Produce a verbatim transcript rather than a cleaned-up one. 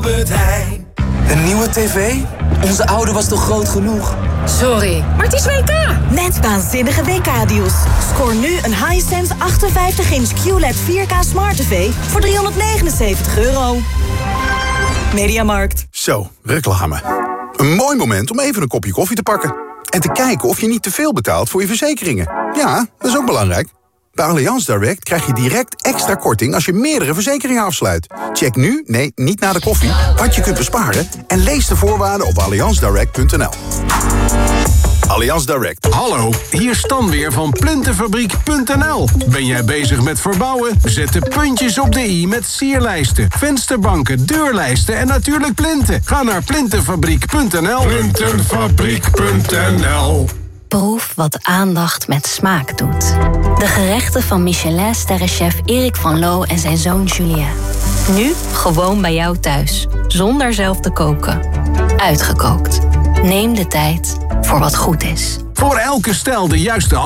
Albert Heijn. Een nieuwe tv? Onze oude was toch groot genoeg? Sorry, maar het is W K. Met waanzinnige W K-deals. Scoor nu een Hisense achtenvijftig inch Q L E D vier K Smart T V voor driehonderdnegenenzeventig euro. Mediamarkt. Zo, reclame. Een mooi moment om even een kopje koffie te pakken. En te kijken of je niet te veel betaalt voor je verzekeringen. Ja, dat is ook belangrijk. Bij Allianz Direct krijg je direct extra korting als je meerdere verzekeringen afsluit. Check nu, nee, niet na de koffie, wat je kunt besparen... en lees de voorwaarden op allianz direct punt n l. Allianz Direct. Hallo, hier is Stan weer van Plintenfabriek punt n l. Ben jij bezig met verbouwen? Zet de puntjes op de i met sierlijsten, vensterbanken, deurlijsten en natuurlijk plinten. Ga naar Plintenfabriek punt n l. Plintenfabriek punt n l. Proef wat aandacht met smaak doet. De gerechten van Michelin-sterrenchef Erik van Loo en zijn zoon Julien. Nu gewoon bij jou thuis, zonder zelf te koken. Uitgekookt. Neem de tijd voor wat goed is. Voor elke stijl de juiste